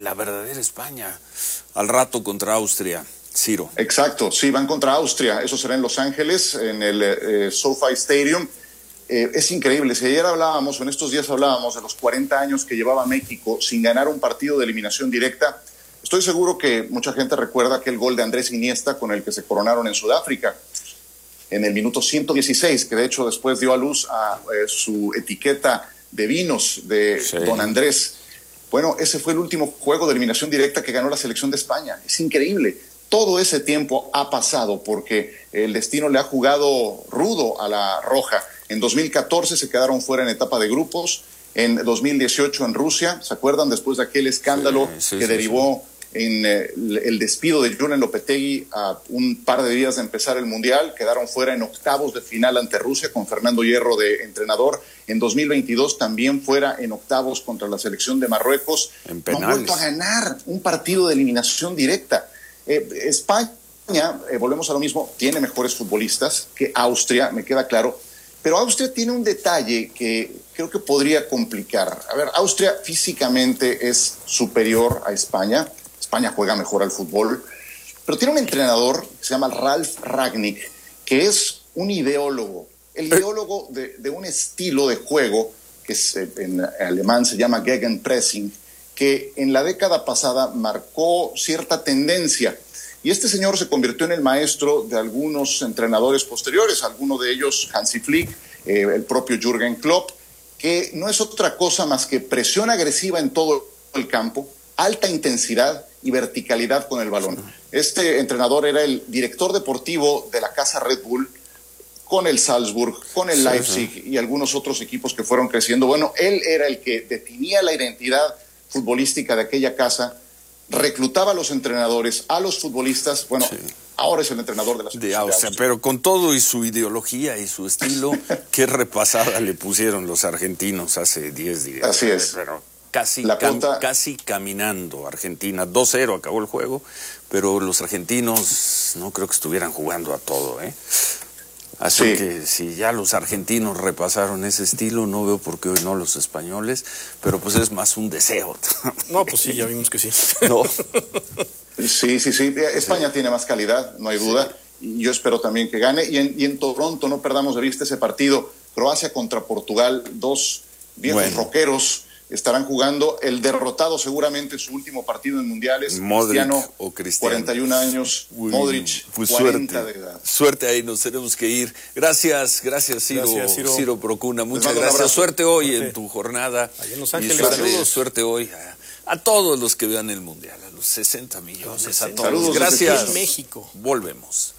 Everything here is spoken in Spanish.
la verdadera España. Al rato contra Austria, Ciro. Exacto, sí, van contra Austria. Eso será en Los Ángeles, en el SoFi Stadium. Es increíble. Si ayer hablábamos, o en estos días hablábamos de los 40 años que llevaba México sin ganar un partido de eliminación directa, estoy seguro que mucha gente recuerda aquel gol de Andrés Iniesta con el que se coronaron en Sudáfrica, en el minuto 116, que de hecho después dio a luz a su etiqueta de vinos de Don Andrés. Bueno, ese fue el último juego de eliminación directa que ganó la selección de España. Es increíble. Todo ese tiempo ha pasado porque el destino le ha jugado rudo a la Roja. En 2014 se quedaron fuera en etapa de grupos. En 2018 en Rusia, ¿se acuerdan? Después de aquel escándalo que derivó en el despido de Julen Lopetegui a un par de días de empezar el Mundial, quedaron fuera en octavos de final ante Rusia con Fernando Hierro de entrenador. En 2022 también fuera en octavos contra la selección de Marruecos. En penales. No han vuelto a ganar un partido de eliminación directa. España, volvemos a lo mismo, tiene mejores futbolistas que Austria, me queda claro, pero Austria tiene un detalle que creo que podría complicar. A ver, Austria físicamente es superior a España. España juega mejor al fútbol, pero tiene un entrenador que se llama Ralf Rangnick, que es un ideólogo, el ideólogo de un estilo de juego que en alemán se llama Gegenpressing, que en la década pasada marcó cierta tendencia. Y este señor se convirtió en el maestro de algunos entrenadores posteriores, alguno de ellos Hansi Flick, el propio Jürgen Klopp, que no es otra cosa más que presión agresiva en todo el campo, alta intensidad y verticalidad con el balón. Este entrenador era el director deportivo de la casa Red Bull, con el Salzburg, con el Leipzig y algunos otros equipos que fueron creciendo. Bueno, él era el que definía la identidad futbolística de aquella casa, reclutaba a los entrenadores, a los futbolistas. Bueno, ahora es el entrenador de la selección de Austria. Pero con todo y su ideología y su estilo, qué repasada le pusieron los argentinos hace 10 días. Así es. Pero casi caminando Argentina. 2-0 acabó el juego, pero los argentinos no creo que estuvieran jugando a todo, ¿eh? Así que si ya los argentinos repasaron ese estilo, no veo por qué hoy no los españoles, pero pues es más un deseo. No, pues sí, ya vimos que sí. No. Sí. España tiene más calidad, no hay duda. Y yo espero también que gane. Y en Toronto no perdamos de vista ese partido. Croacia contra Portugal, dos viejos rockeros estarán jugando. El derrotado seguramente su último partido en mundiales. Cristiano. 41 años. Modric, pues 40 de edad. Suerte, ahí nos tenemos que ir. Gracias Ciro. Ciro Procuna, muchas gracias. Suerte hoy en tu jornada. Allá en Los Ángeles. Suerte hoy a todos los que vean el mundial, a los 60 millones, a todos. Saludos Gracias. desde México. Volvemos.